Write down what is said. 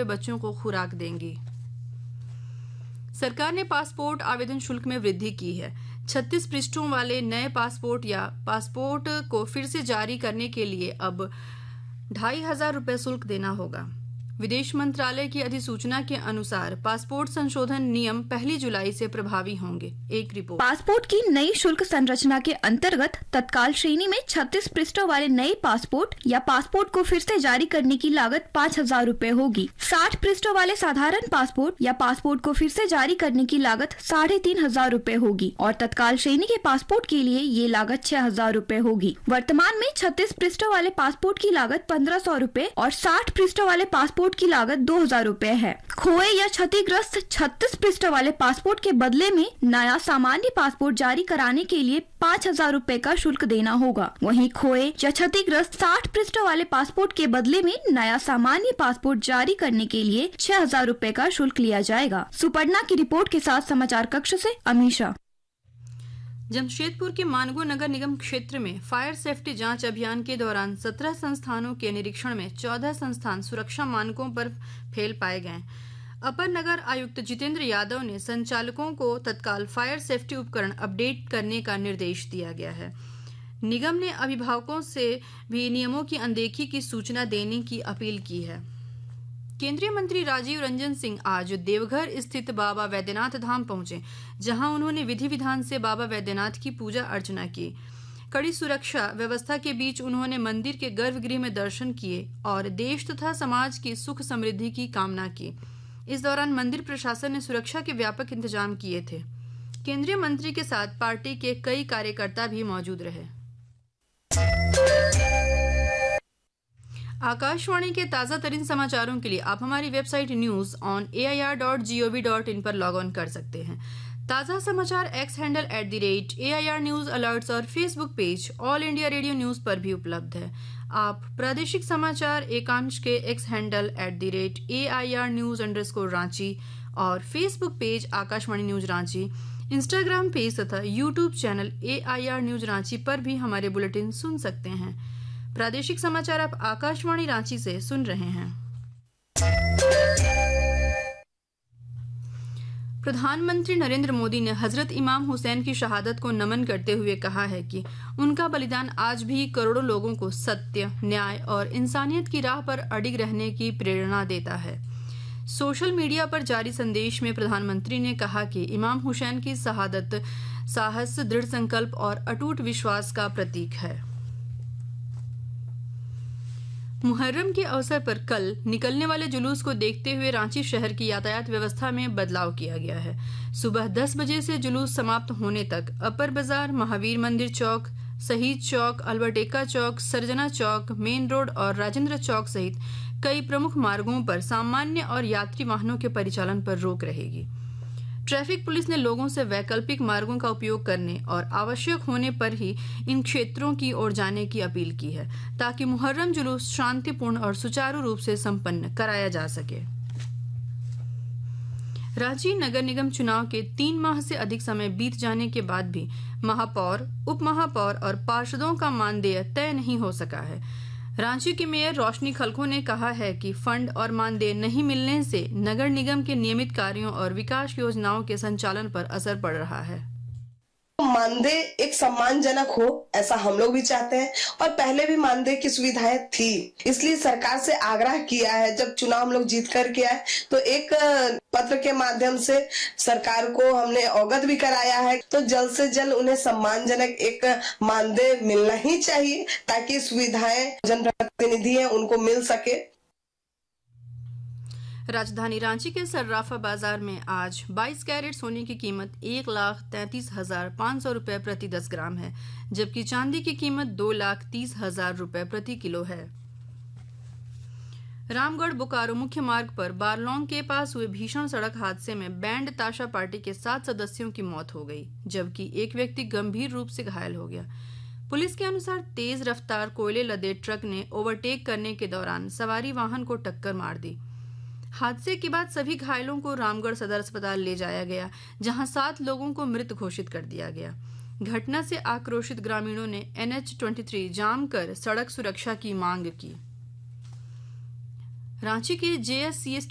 हुए बच्चों को खुराक देंगी। सरकार ने पासपोर्ट आवेदन शुल्क में वृद्धि की है। 36 पृष्ठों वाले नए पासपोर्ट या पासपोर्ट को फिर से जारी करने के लिए अब 2,500 रुपये शुल्क देना होगा। विदेश मंत्रालय की अधिसूचना के अनुसार पासपोर्ट संशोधन नियम 1 जुलाई से प्रभावी होंगे। एक रिपोर्ट। पासपोर्ट की नई शुल्क संरचना के अंतर्गत तत्काल श्रेणी में 36 पृष्ठों वाले नए पासपोर्ट या पासपोर्ट को फिर से जारी करने की लागत 5,000 रुपए होगी। 60 पृष्ठों वाले साधारण पासपोर्ट या पासपोर्ट को फिर से जारी करने की लागत 3,500 रुपए होगी और तत्काल श्रेणी के पासपोर्ट के लिए ये लागत 6,000 रुपए होगी। वर्तमान में 36 पृष्ठों वाले पासपोर्ट की लागत 1,500 रुपए और 60 पृष्ठों वाले पासपोर्ट की लागत 2,000 रुपए है। खोए या क्षतिग्रस्त 36 पृष्ठों वाले पासपोर्ट के बदले में नया सामान्य पासपोर्ट जारी कराने के लिए 5,000 रुपए का शुल्क देना होगा। वहीं खोए या क्षतिग्रस्त 60 पृष्ठों वाले पासपोर्ट के बदले में नया सामान्य पासपोर्ट जारी करने के लिए 6,000 रुपए का शुल्क लिया जाएगा। सुपर्णा की रिपोर्ट के साथ समाचार कक्ष से अमीशा। जमशेदपुर के मानगो नगर निगम क्षेत्र में फायर सेफ्टी जांच अभियान के दौरान 17 संस्थानों के निरीक्षण में 14 संस्थान सुरक्षा मानकों पर फेल पाए गए। अपर नगर आयुक्त जितेंद्र यादव ने संचालकों को तत्काल फायर सेफ्टी उपकरण अपडेट करने का निर्देश दिया गया है। निगम ने अभिभावकों से भी नियमों की अनदेखी की सूचना देने की अपील की है। केंद्रीय मंत्री राजीव रंजन सिंह आज देवघर स्थित बाबा वैद्यनाथ धाम पहुंचे, जहां उन्होंने विधि विधान से बाबा वैद्यनाथ की पूजा अर्चना की। कड़ी सुरक्षा व्यवस्था के बीच उन्होंने मंदिर के गर्भगृह में दर्शन किए और देश तथा समाज की सुख समृद्धि की कामना की। इस दौरान मंदिर प्रशासन ने सुरक्षा के व्यापक इंतजाम किए थे। केंद्रीय मंत्री के साथ पार्टी के कई कार्यकर्ता भी मौजूद रहे। आकाशवाणी के ताजा तरीन समाचारों के लिए आप हमारी वेबसाइट news.air.gov.in पर लॉग ऑन कर सकते हैं। ताजा समाचार x handle @AIR news alerts और Facebook page all India radio news पर भी उपलब्ध है। आप प्रादेशिक समाचार एकांश के एक्स हैंडल @AIR न्यूज_रांची और Facebook page Akashvani news Ranchi, Instagram page तथा YouTube channel AIR news Ranchi पर भी हमारे बुलेटिन सुन सकते हैं। प्रादेशिक समाचार आप आकाशवाणी रांची से सुन रहे हैं। प्रधानमंत्री नरेंद्र मोदी ने हजरत इमाम हुसैन की शहादत को नमन करते हुए कहा है कि उनका बलिदान आज भी करोड़ों लोगों को सत्य, न्याय और इंसानियत की राह पर अडिग रहने की प्रेरणा देता है। सोशल मीडिया पर जारी संदेश में प्रधानमंत्री ने कहा कि इमाम हुसैन की शहादत साहस, दृढ़ संकल्प और अटूट विश्वास का प्रतीक है। मुहर्रम के अवसर पर कल निकलने वाले जुलूस को देखते हुए रांची शहर की यातायात व्यवस्था में बदलाव किया गया है। सुबह 10 बजे से जुलूस समाप्त होने तक अपर बाजार, महावीर मंदिर चौक, शहीद चौक, अल्बर्ट एक्का चौक, सरजना चौक, मेन रोड और राजेंद्र चौक सहित कई प्रमुख मार्गों पर सामान्य और यात्री वाहनों के परिचालन पर रोक रहेगी। ट्रैफिक पुलिस ने लोगों से वैकल्पिक मार्गों का उपयोग करने और आवश्यक होने पर ही इन क्षेत्रों की ओर जाने की अपील की है, ताकि मुहर्रम जुलूस शांतिपूर्ण और सुचारू रूप से संपन्न कराया जा सके। रांची नगर निगम चुनाव के 3 माह से अधिक समय बीत जाने के बाद भी महापौर, उप महापौर और पार्षदों का मानदेय तय नहीं हो सका है। रांची की मेयर रोशनी खलखो ने कहा है कि फंड और मानदेय नहीं मिलने से नगर निगम के नियमित कार्यों और विकास योजनाओं के संचालन पर असर पड़ रहा है। मानदेय एक सम्मानजनक हो, ऐसा हम लोग भी चाहते हैं और पहले भी मानदेय की सुविधाएं थी, इसलिए सरकार से आग्रह किया है। जब चुनाव हम लोग जीत करके आए तो एक पत्र के माध्यम से सरकार को हमने अवगत भी कराया है, तो जल्द से जल्द उन्हें सम्मानजनक एक मानदेय मिलना ही चाहिए, ताकि सुविधाएं जनप्रतिनिधि है उनको मिल सके। राजधानी रांची के सर्राफा बाजार में आज 22 कैरेट सोने की कीमत 1,33,500 रुपए प्रति 10 ग्राम है, जबकि चांदी की कीमत 2,30,000 रुपए प्रति किलो है। रामगढ़ बोकारो मुख्य मार्ग पर बारलोंग के पास हुए भीषण सड़क हादसे में बैंड ताशा पार्टी के 7 सदस्यों की मौत हो गई, जबकि एक व्यक्ति गंभीर रूप से घायल हो गया। पुलिस के अनुसार तेज रफ्तार कोयले लदे ट्रक ने ओवरटेक करने के दौरान सवारी वाहन को टक्कर मार दी। हादसे के बाद सभी घायलों को रामगढ़ सदर अस्पताल ले जाया गया, जहां 7 लोगों को मृत घोषित कर दिया गया। घटना से आक्रोशित ग्रामीणों ने NH-23 जाम कर सड़क सुरक्षा की मांग की। रांची के JSCS